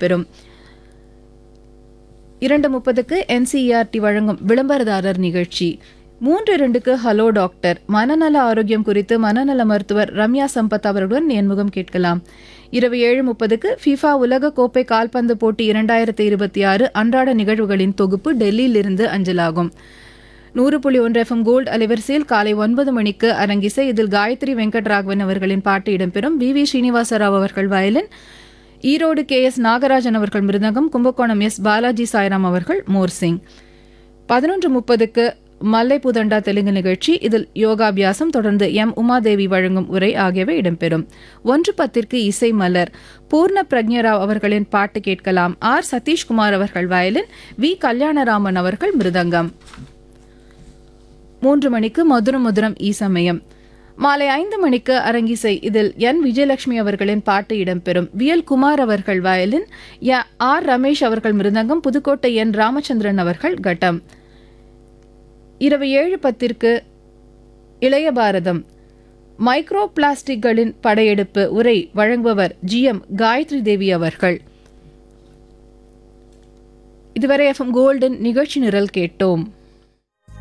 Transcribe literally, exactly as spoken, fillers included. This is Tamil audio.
இடம்பெறும். இரண்டு முப்பதுக்கு என்சிஇஆர்டி வழங்கும் விளம்பரதாரர் நிகழ்ச்சி. மூன்று இரண்டுக்கு ஹலோ டாக்டர், மனநல ஆரோக்கியம் குறித்து மனநல மருத்துவர் ரம்யா சம்பத் அவர்களுடன் நேர்முகம் கேட்கலாம். இரவு ஏழு முப்பதுக்கு ஃபிஃபா உலக கோப்பை கால்பந்து போட்டி இரண்டாயிரத்தி இருபத்தி ஆறு அன்றாட நிகழ்வுகளின் தொகுப்பு டெல்லியிலிருந்து அஞ்சலாகும். நூறு புள்ளி ஒன்று எஃப்எம் கோல்டு அலைவரிசையில் காலை ஒன்பது மணிக்கு அரங்கிசை. இதில் காயத்ரி வெங்கட்ராகவன் அவர்களின் பாட்டு இடம்பெறும். வி வி ஸ்ரீனிவாசராவ் அவர்கள் violin, Erode K S Nagarajan அவர்கள் மிருதங்கம், கும்பகோணம் எஸ் பாலாஜி சாய்ராம் அவர்கள் மோர்சிங். பதினொன்று முப்பதுக்கு மல்லைப்புதண்டா தெலுங்கு நிகழ்ச்சி. இதில் யோகாபியாசம், தொடர்ந்து எம் உமாதேவி வழங்கும் உரை ஆகியவை இடம்பெறும். ஒன்று பத்திற்கு இசை மலர், பூர்ண பிரக்ஞராவ் அவர்களின் பாட்டு கேட்கலாம். ஆர் சதீஷ்குமார் அவர்கள் வயலின், வி கல்யாணராமன் அவர்கள் மிருதங்கம். மூன்று மணிக்கு மதுரம் மதுரம் ஈசமயம். மாலை ஐந்து மணிக்கு அரங்கிசை. இதில் என் விஜயலட்சுமி அவர்களின் பாட்டு இடம்பெறும். வி எல் குமார் அவர்கள் வயலின், ஆர் ரமேஷ் அவர்கள் மிருதங்கம், புதுக்கோட்டை என் ராமச்சந்திரன் அவர்கள் கட்டம். இரவு ஏழு பத்திற்கு இளைய பாரதம், மைக்ரோ பிளாஸ்டிக்களின் படையெடுப்பு, உரை வழங்குபவர் ஜி எம் காயத்ரி தேவி அவர்கள். இதுவரை எஃப்எம் கோல்டன் நிகழ்ச்சி நிரல் கேட்டோம்.